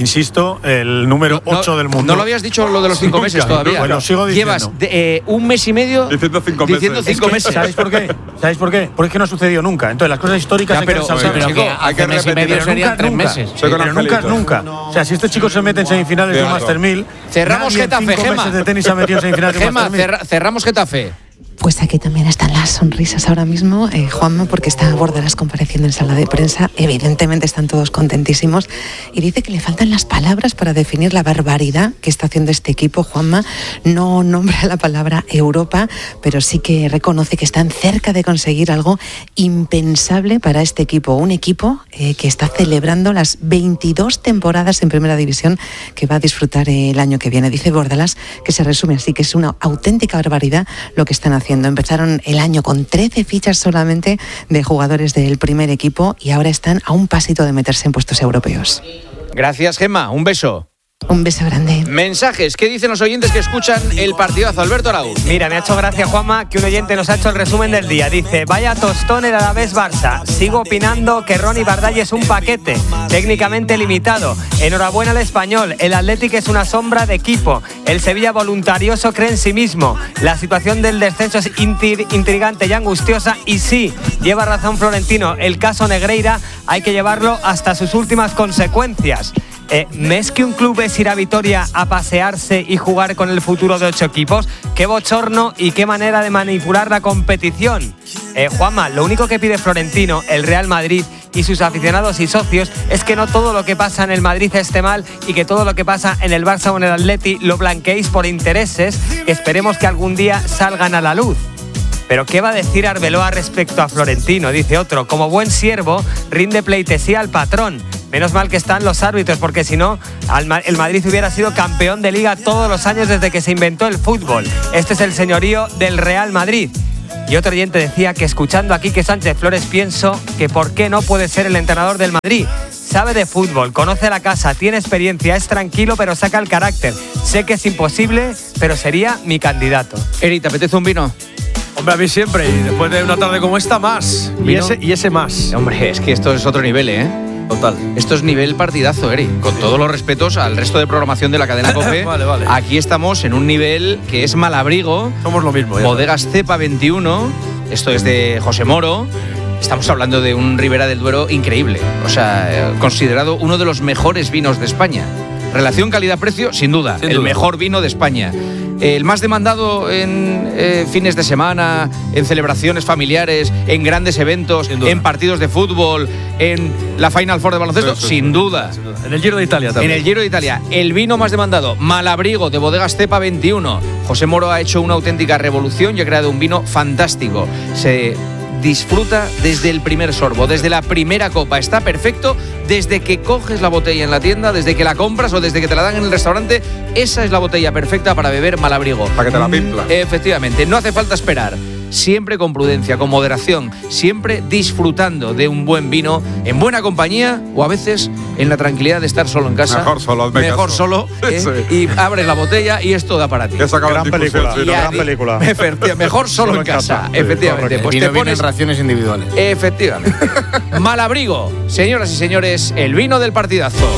sido el número ocho del mundo. No lo habías dicho lo de los cinco meses todavía. Bueno, lo sigo diciendo. Llevas de, eh, un mes y medio diciendo cinco meses. Diciendo cinco es que, meses. ¿Sabéis por qué? ¿Sabéis por qué? Porque es que no ha sucedido nunca. Entonces las cosas históricas Ya, hay pero, que resaltar. pero que hay que mes y medio repetir. serían nunca, tres nunca. meses. Soy con Pero nunca es Angelito. nunca. O sea, si este chico se mete en semifinales de un Cierto. Master mil, Cerramos nadie en Getafe, cinco Gema. meses de tenis se ha metido en semifinales de un Gema, Master mil. cerra- cerramos Getafe. Pues aquí también están las sonrisas ahora mismo, eh, Juanma, porque está Bordalas compareciendo en sala de prensa. Evidentemente están todos contentísimos y dice que le faltan las palabras para definir la barbaridad que está haciendo este equipo. Juanma no nombra la palabra Europa, pero sí que reconoce que están cerca de conseguir algo impensable para este equipo. Un equipo eh, que está celebrando las veintidós temporadas en Primera División que va a disfrutar el año que viene. Dice Bordalas que se resume así, que es una auténtica barbaridad lo que están haciendo. Empezaron el año con trece fichas solamente de jugadores del primer equipo y ahora están a un pasito de meterse en puestos europeos. Gracias, Gemma. Un beso. Un beso grande. Mensajes. ¿Qué dicen los oyentes que escuchan el partidazo? Alberto Araúz. Mira, me ha hecho gracia, Juanma, que un oyente nos ha hecho el resumen del día. Dice, vaya tostón el Alavés Barça. Sigo opinando que Ronny Bardall es un paquete, técnicamente limitado. Enhorabuena al Español. El Athletic es una sombra de equipo. El Sevilla voluntarioso cree en sí mismo. La situación del descenso es intir- intrigante y angustiosa. Y sí, lleva razón Florentino. El caso Negreira hay que llevarlo hasta sus últimas consecuencias. Eh, ¿Mes que un club es ir a Vitoria a pasearse y jugar con el futuro de ocho equipos? ¡Qué bochorno y qué manera de manipular la competición! Eh, Juanma, lo único que pide Florentino, el Real Madrid y sus aficionados y socios es que no todo lo que pasa en el Madrid esté mal y que todo lo que pasa en el Barça o en el Atleti lo blanqueéis por intereses que esperemos que algún día salgan a la luz. Pero ¿qué va a decir Arbeloa respecto a Florentino? Dice otro, como buen siervo, rinde pleitesía al patrón. Menos mal que están los árbitros, porque si no, el Madrid hubiera sido campeón de Liga todos los años desde que se inventó el fútbol. Este es el señorío del Real Madrid. Y otro oyente decía que escuchando a Quique Sánchez Flores pienso que por qué no puede ser el entrenador del Madrid. Sabe de fútbol, conoce la casa, tiene experiencia, es tranquilo pero saca el carácter. Sé que es imposible, pero sería mi candidato. Eri, ¿te apetece un vino? Hombre, a mí siempre, y después de una tarde como esta, más. Y ese, y ese más. Hombre, es que esto es otro nivel, ¿eh? Total. Esto es nivel partidazo, Eri. Con sí. todos los respetos al resto de programación de la cadena COPE. Vale, vale. Aquí estamos en un nivel que es Malabrigo. Somos lo mismo. Ya. Bodegas Cepa veintiuno. Esto es de José Moro. Estamos hablando de un Ribera del Duero increíble. O sea, considerado uno de los mejores vinos de España. Relación calidad-precio, sin duda. Sin el duda. mejor vino de España. El más demandado en eh, fines de semana, en celebraciones familiares, en grandes eventos, en partidos de fútbol, en la Final Four de baloncesto, sí, sí, sin, sí. duda. sin duda. En el Giro de Italia también. En el Giro de Italia. El vino más demandado, Malabrigo, de Bodegas Cepa veintiuno. José Moro ha hecho una auténtica revolución y ha creado un vino fantástico. Se disfruta desde el primer sorbo, desde la primera copa. Está perfecto desde que coges la botella en la tienda, desde que la compras o desde que te la dan en el restaurante. Esa es la botella perfecta para beber Malabrigo. Para que te la pimpla. Efectivamente, no hace falta esperar. Siempre con prudencia, con moderación, siempre disfrutando de un buen vino, en buena compañía o a veces en la tranquilidad de estar solo en casa. Mejor solo, hazme Mejor caso. solo. ¿eh? Sí. Y abres la botella y esto da para ti. Gran película, Y gran a- película. Efectivamente, mejor solo, en casa. Sí, efectivamente. correcto. Pues y te no vienen pones raciones individuales. Efectivamente. Malabrigo, señoras y señores, el vino del partidazo.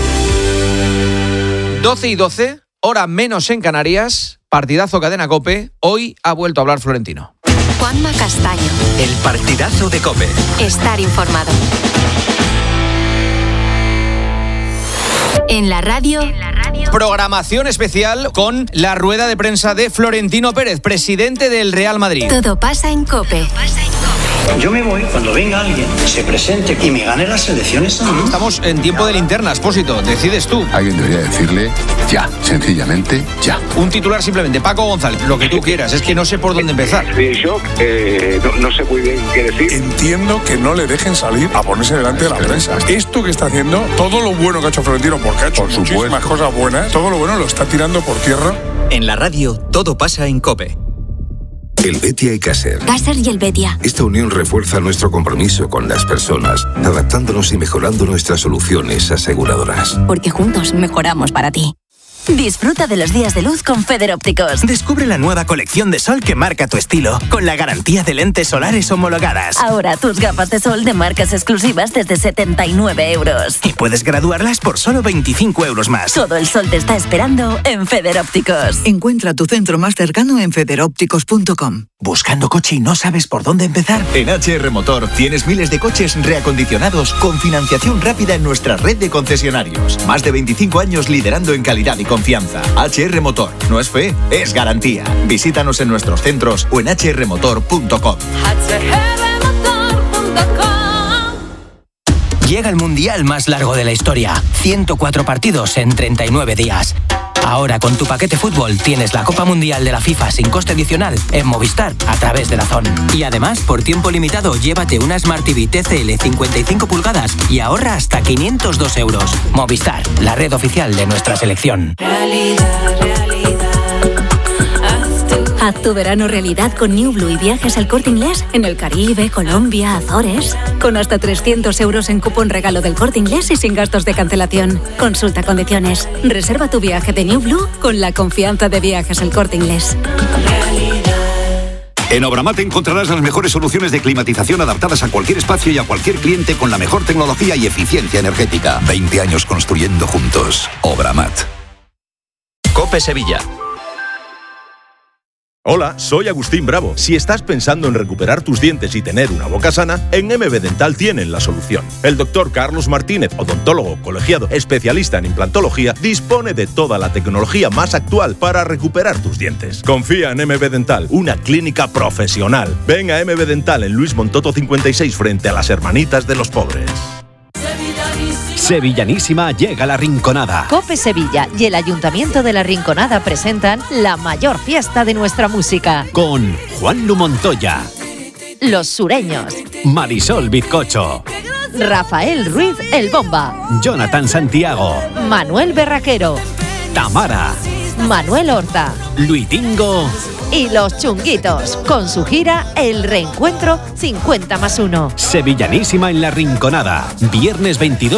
doce y doce, hora menos en Canarias, partidazo Cadena COPE. Hoy ha vuelto a hablar Florentino. Juanma Castaño. El partidazo de COPE. Estar informado. En la radio. Programación especial con la rueda de prensa de Florentino Pérez, presidente del Real Madrid. Todo pasa en COPE. Yo me voy cuando venga alguien, se presente y me gane las elecciones a mí. Estamos en tiempo de linterna, Expósito. Decides tú. Alguien debería decirle ya, sencillamente ya. Un titular simplemente, Paco González, lo que tú quieras. Es que no sé por dónde empezar. Estoy en shock, eh, no, no sé muy bien qué decir. Entiendo que no le dejen salir a ponerse delante de la prensa. Esto que está haciendo, todo lo bueno que ha hecho Florentino, porque ha hecho Por muchísimas supuesto. cosas buenas, todo lo bueno lo está tirando por tierra. En la radio, todo pasa en COPE. El Betia y Caser. Caser y el Betia. Esta unión refuerza nuestro compromiso con las personas, adaptándonos y mejorando nuestras soluciones aseguradoras. Porque juntos mejoramos para ti. Disfruta de los días de luz con Federópticos. Descubre la nueva colección de sol que marca tu estilo, con la garantía de lentes solares homologadas. Ahora tus gafas de sol de marcas exclusivas desde setenta y nueve euros. Y puedes graduarlas por solo veinticinco euros más. Todo el sol te está esperando en Federópticos. Encuentra tu centro más cercano en federópticos punto com. ¿Buscando coche y no sabes por dónde empezar? En H R Motor tienes miles de coches reacondicionados con financiación rápida en nuestra red de concesionarios. Más de veinticinco años liderando en calidad y confianza. H R Motor. No es fe, es garantía. Visítanos en nuestros centros o en h r motor punto com. Llega el mundial más largo de la historia. ciento cuatro partidos en treinta y nueve días. Ahora con tu paquete fútbol tienes la Copa Mundial de la FIFA sin coste adicional en Movistar a través de DAZN. Y además, por tiempo limitado, llévate una Smart T V T C L cincuenta y cinco pulgadas y ahorra hasta quinientos dos euros. Movistar, la red oficial de nuestra selección. Realidad, realidad. Haz tu verano realidad con New Blue y viajes al Corte Inglés en el Caribe, Colombia, Azores. Con hasta trescientos euros en cupón regalo del Corte Inglés y sin gastos de cancelación. Consulta condiciones. Reserva tu viaje de New Blue con la confianza de Viajes al Corte Inglés. En Obramat encontrarás las mejores soluciones de climatización adaptadas a cualquier espacio y a cualquier cliente con la mejor tecnología y eficiencia energética. veinte años construyendo juntos. Obramat. COPE Sevilla. Hola, soy Agustín Bravo. Si estás pensando en recuperar tus dientes y tener una boca sana, en M B Dental tienen la solución. El doctor Carlos Martínez, odontólogo colegiado especialista en implantología, dispone de toda la tecnología más actual para recuperar tus dientes. Confía en M B Dental, una clínica profesional. Ven a M B Dental en Luis Montoto cincuenta y seis frente a las Hermanitas de los Pobres. Sevillanísima llega La Rinconada. COPE Sevilla y el Ayuntamiento de La Rinconada presentan la mayor fiesta de nuestra música. Con Juan Lu Montoya, Los Sureños, Marisol Bizcocho, Rafael Ruiz El Bomba, Jonathan Santiago, Manuel Berraquero, Tamara, Manuel Horta, Luitingo y Los Chunguitos, con su gira El Reencuentro cincuenta más uno. Sevillanísima en La Rinconada. Viernes veintidós